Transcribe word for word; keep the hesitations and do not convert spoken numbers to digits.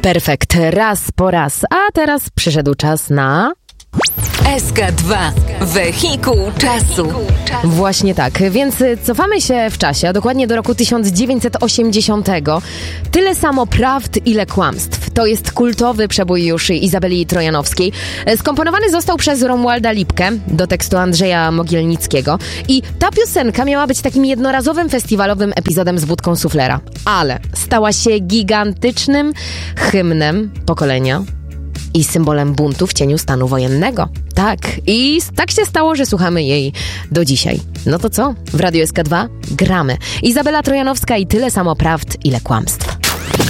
Perfekt, raz po raz. A teraz przyszedł czas na... S K dwa. Wehikuł czasu. Właśnie tak, więc cofamy się w czasie, a dokładnie do roku tysiąc dziewięćset osiemdziesiątego. Tyle samo prawd, ile kłamstw. To jest kultowy przebój już Izabeli Trojanowskiej. Skomponowany został przez Romualda Lipkę do tekstu Andrzeja Mogielnickiego i ta piosenka miała być takim jednorazowym festiwalowym epizodem z wódką suflera. Ale stała się gigantycznym hymnem pokolenia i symbolem buntu w cieniu stanu wojennego. Tak, i tak się stało, że słuchamy jej do dzisiaj. No to co? W Radiu S K dwa gramy. Izabela Trojanowska i tyle samo prawd, ile kłamstw.